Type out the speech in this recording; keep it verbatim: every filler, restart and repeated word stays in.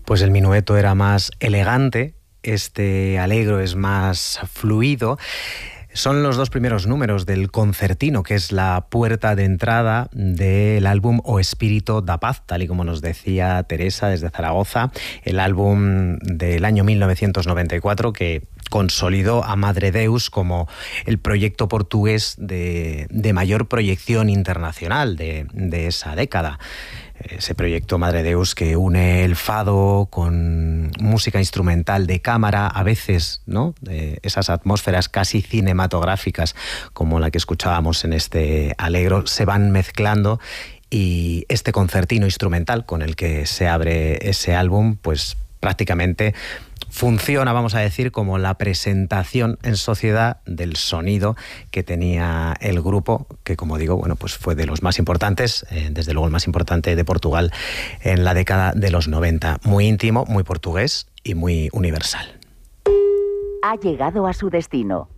Pues el minueto era más elegante, este Allegro es más fluido. Son los dos primeros números del concertino, que es la puerta de entrada del álbum O Espíritu da Paz, tal y como nos decía Teresa desde Zaragoza, el álbum del año mil novecientos noventa y cuatro que consolidó a Madre Deus como el proyecto portugués de, de mayor proyección internacional de, de esa década. Ese proyecto Madre Deus que une el fado con música instrumental de cámara, a veces, ¿no?, de esas atmósferas casi cinematográficas como la que escuchábamos en este Allegro, se van mezclando, y este concertino instrumental con el que se abre ese álbum, pues prácticamente funciona, vamos a decir, como la presentación en sociedad del sonido que tenía el grupo, que, como digo, bueno, pues fue de los más importantes, eh, desde luego el más importante de Portugal en la década de los noventa. Muy íntimo, muy portugués y muy universal. Ha llegado a su destino.